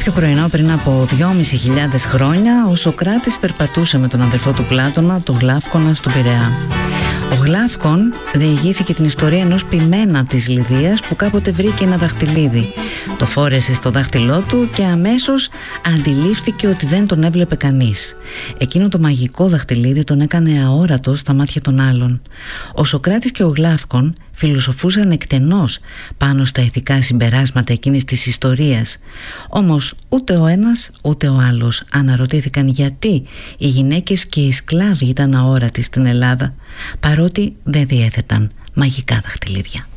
Κάποιο πρωινό πριν από 2.500 χρόνια, ο Σωκράτης περπατούσε με τον αδερφό του Πλάτωνα, τον Γλάφκονα, στον Πειραιά. Ο Γλάφκον διηγήθηκε την ιστορία ενός ποιμένα της Λιδίας που κάποτε βρήκε ένα δαχτυλίδι. Το φόρεσε στο δάχτυλό του και αμέσως αντιλήφθηκε ότι δεν τον έβλεπε κανείς. Εκείνο το μαγικό δαχτυλίδι τον έκανε αόρατο στα μάτια των άλλων. Ο Σωκράτης και ο Γλάφκον φιλοσοφούσαν εκτενώς πάνω στα ηθικά συμπεράσματα εκείνης της ιστορίας. Όμως ούτε ο ένας ούτε ο άλλος αναρωτήθηκαν γιατί οι γυναίκες και οι σκλάβοι ήταν αόρατοι στην Ελλάδα, παρότι δεν διέθεταν μαγικά δαχτυλίδια.